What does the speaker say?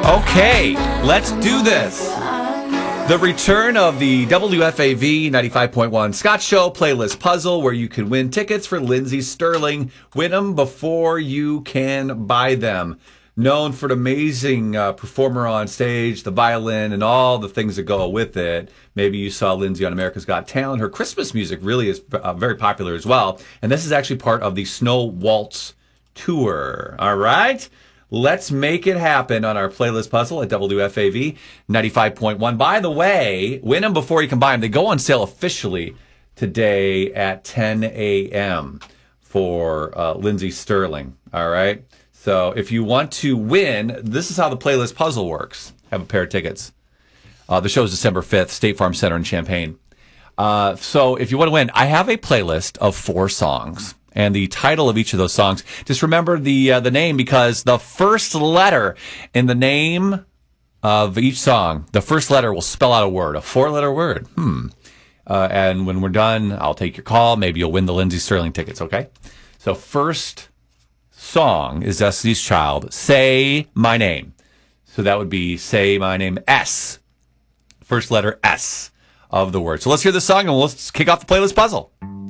Okay, let's do this. The return of the WFAV 95.1 Scott Show playlist puzzle where you can win tickets for Lindsey Stirling. Win them before you can buy them. Known for an amazing performer on stage, the violin, and all the things that go with it. Maybe you saw Lindsey on America's Got Talent. Her Christmas music really is very popular as well. And this is actually part of the Snow Waltz tour. All right? Let's make it happen on our playlist puzzle at WFAV 95.1. By the way, win them before you can buy them. They go on sale officially today at 10 a.m. for Lindsey Stirling. All right? So if you want to win, this is how the playlist puzzle works. Have a pair of tickets. The show is December 5th, State Farm Center in Champaign. So if you want to win, I have a playlist of 4 songs. And the title of each of those songs, just remember the name, because the first letter in the name of each song, the first letter will spell out a word, a 4-letter word. And when we're done, I'll take your call. Maybe you'll win the Lindsey Stirling tickets, okay? So first song is Destiny's Child, Say My Name. So that would be Say My Name, S. First letter S of the word. So let's hear this song and let's kick off the playlist puzzle.